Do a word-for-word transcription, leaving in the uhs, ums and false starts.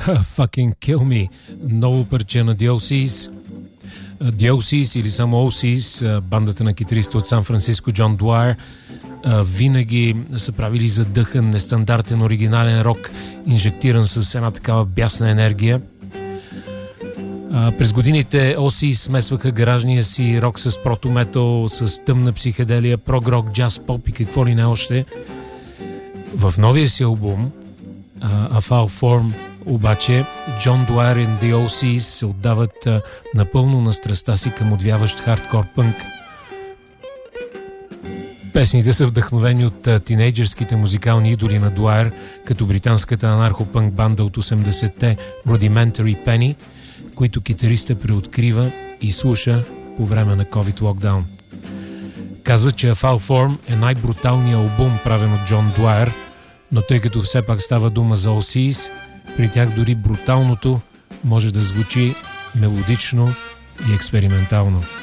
Fucking Kill Me, ново парче на The о сис. The о сис или само о сис, бандата на китариста от Сан Франциско Джон Дуайер, винаги са правили задъхан, нестандартен, оригинален рок, инжектиран с една такава бясна енергия. През годините о сис смесваха гаражния си рок с прото-метал, с тъмна психоделия, прог-рок, джаз-поп и какво ли не още. В новия си албум A Foul Form обаче Джон Дуайер и The о сис се отдават а, напълно на страстта си към отвяващ хардкор пънк. Песните са вдъхновени от а, тинейджърските музикални идоли на Дуайер, като британската анархо-пънк банда от осемдесетте Rudimentary Penny, които китариста преоткрива и слуша по време на COVID локдаун. Казват, че A Foul Form е най-бруталният албум, правен от Джон Дуайер, но тъй като все пак става дума за о сис, при тях дори бруталното може да звучи мелодично и експериментално.